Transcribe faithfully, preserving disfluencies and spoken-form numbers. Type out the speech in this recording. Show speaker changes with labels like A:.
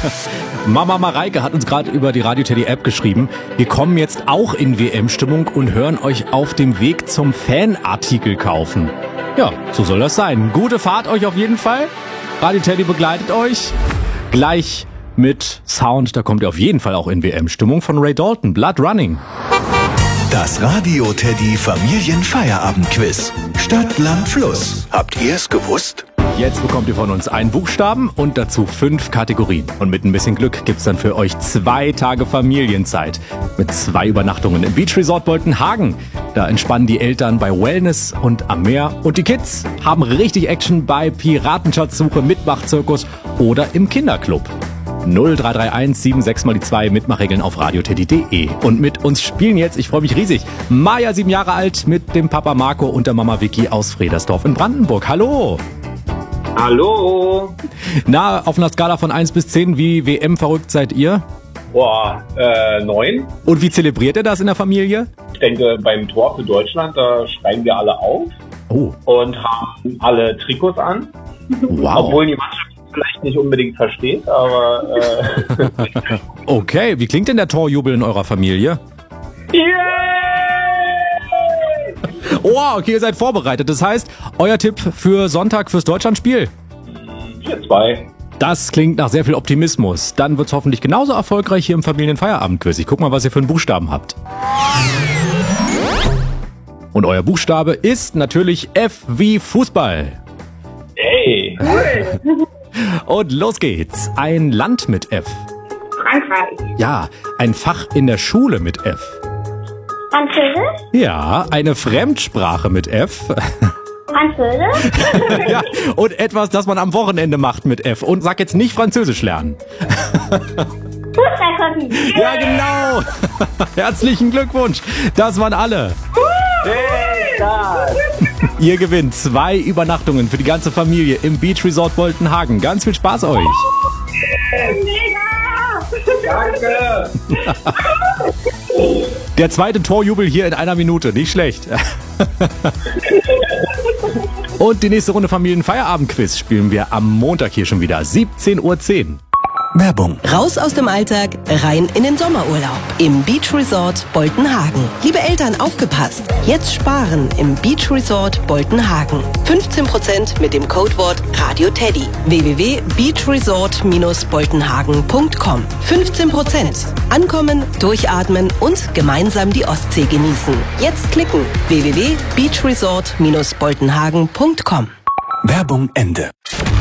A: Mama Mareike hat uns gerade über die Radio Teddy App geschrieben. Wir kommen jetzt auch in W M-Stimmung und hören euch auf dem Weg zum Fanartikel kaufen. Ja, so soll das sein. Gute Fahrt euch auf jeden Fall. Radio Teddy begleitet euch. Gleich mit Sound, da kommt ihr auf jeden Fall auch in W M-Stimmung von Ray Dalton. Blood Running.
B: Das Radio Teddy Familienfeierabendquiz. Stadt, Land, Fluss. Habt ihr es gewusst?
A: Jetzt bekommt ihr von uns einen Buchstaben und dazu fünf Kategorien. Und mit ein bisschen Glück gibt's dann für euch zwei Tage Familienzeit. Mit zwei Übernachtungen im Beach Resort Boltenhagen. Da entspannen die Eltern bei Wellness und am Meer. Und die Kids haben richtig Action bei Piratenschatzsuche, Mitmachzirkus oder im Kinderclub. null drei drei eins sieben sechs mal die zwei Mitmachregeln auf radioteddy punkt de. Und mit uns spielen jetzt, ich freue mich riesig, Maja, sieben Jahre alt, mit dem Papa Marco und der Mama Vicky aus Fredersdorf in Brandenburg. Hallo!
C: Hallo!
A: Na, auf einer Skala von eins bis zehn, wie W M-verrückt seid ihr?
C: Boah, äh, neun.
A: Und wie zelebriert ihr das in der Familie?
C: Ich denke, beim Tor für Deutschland, da schreien wir alle auf.
A: Oh.
C: Und haben alle Trikots an.
A: Wow.
C: Obwohl die Mannschaft vielleicht nicht unbedingt versteht, aber... Äh
A: okay, wie klingt denn der Torjubel in eurer Familie?
C: Yeah!
A: Oh, okay, ihr seid vorbereitet. Das heißt, euer Tipp für Sonntag fürs Deutschlandspiel?
C: vier zwei.
A: Das klingt nach sehr viel Optimismus. Dann wird's hoffentlich genauso erfolgreich hier im Familienfeierabendquiz. Ich guck mal, was ihr für einen Buchstaben habt. Und euer Buchstabe ist natürlich F wie Fußball.
C: Hey!
A: Und los geht's. Ein Land mit F.
D: Frankreich.
A: Ja, ein Fach in der Schule mit F.
D: Französisch?
A: Ja, eine Fremdsprache mit F.
D: Französisch?
A: Ja, und etwas, das man am Wochenende macht mit F. Und sag jetzt nicht Französisch lernen.
D: Fußballkopie.
A: Ja, genau. Herzlichen Glückwunsch. Das waren alle. Ihr gewinnt zwei Übernachtungen für die ganze Familie im Beach Resort Boltenhagen. Ganz viel Spaß euch.
C: Danke!
A: Der zweite Torjubel hier in einer Minute. Nicht schlecht. Und die nächste Runde Familienfeierabendquiz spielen wir am Montag hier schon wieder. siebzehn Uhr zehn.
B: Werbung.
E: Raus aus dem Alltag, rein in den Sommerurlaub im Beach Resort Boltenhagen. Liebe Eltern, aufgepasst! Jetzt sparen im Beach Resort Boltenhagen. fünfzehn Prozent mit dem Codewort RADIOTEDDY. w w w punkt beach resort dash boltenhagen punkt com. fünfzehn Prozent. Ankommen, durchatmen und gemeinsam die Ostsee genießen. Jetzt klicken. w w w punkt beach resort dash boltenhagen punkt com.
B: Werbung Ende.